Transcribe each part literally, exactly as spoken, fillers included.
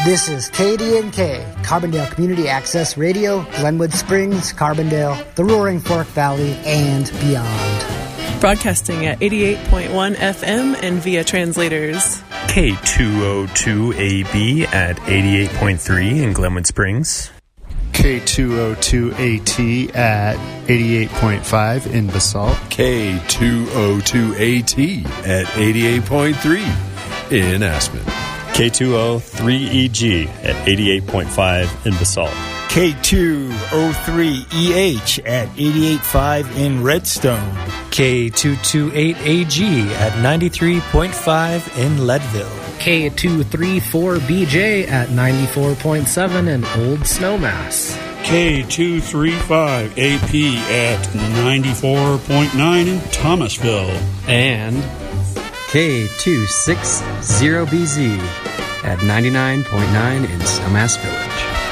This is K D N K, Carbondale Community Access Radio, Glenwood Springs, Carbondale, the Roaring Fork Valley, and beyond. Broadcasting at eighty-eight point one F M and via translators. K two oh two A B at eighty-eight point three in Glenwood Springs. K two oh two A T at eighty-eight point five in Basalt. K two oh two A T at eighty-eight point three in Aspen. K two oh three E G at eighty-eight point five in Basalt. K two oh three E H at eighty-eight point five in Redstone. K two twenty-eight A G at ninety-three point five in Leadville. K two thirty-four B J at ninety-four point seven in Old Snowmass. K two thirty-five A P at ninety-four point nine in Thomasville. And K two sixty B Z at ninety-nine point nine in Snowmass Village.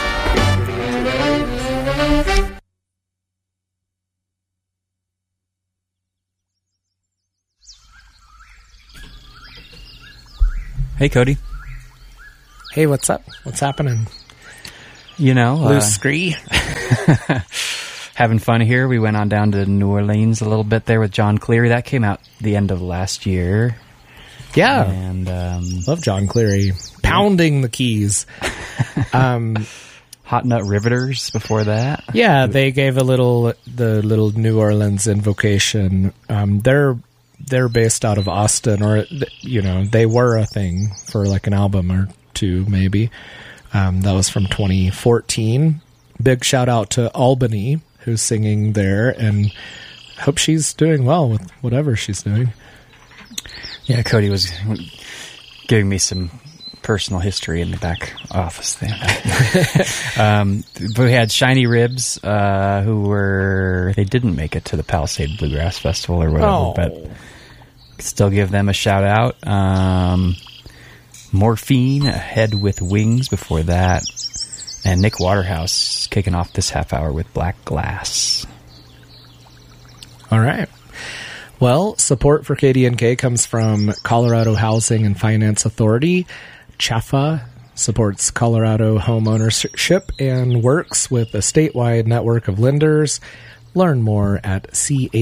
Hey, Cody. Hey, what's up? What's happening? You know, Loose uh, scree. Having fun here. We went on down to New Orleans a little bit there with John Cleary. That came out the end of last year. Yeah. And um, love John Cleary. Pounding the keys. Um, Hot Nut Riveters before that. Yeah, they gave a little, the little New Orleans invocation. Um, they're They're based out of Austin, or, you know, they were a thing for like an album or two, maybe. Um, that was from twenty fourteen. Big shout out to Albany, who's singing there, and hope she's doing well with whatever she's doing. Yeah, Cody was giving me some personal history in the back office there. um, but we had Shiny Ribs, uh, who were, they didn't make it to the Palisade Bluegrass Festival or whatever, oh. but still give them a shout out. Um, Morphine, Head with Wings before that. And Nick Waterhouse kicking off this half hour with Black Glass. All right. Well, support for K D N K comes from Colorado Housing and Finance Authority. C H F A supports Colorado home ownership and works with a statewide network of lenders. Learn more at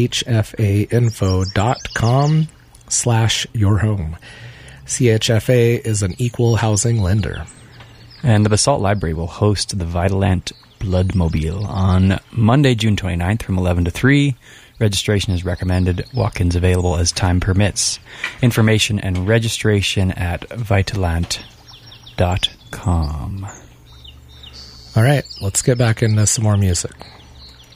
chfainfo.com slash your home. C H F A is an equal housing lender. And the Basalt Library will host the Vitalant Bloodmobile on Monday, June twenty-ninth from eleven to three. Registration is recommended. Walk-ins available as time permits. Information and registration at vitalant dot com. All right, let's get back into some more music.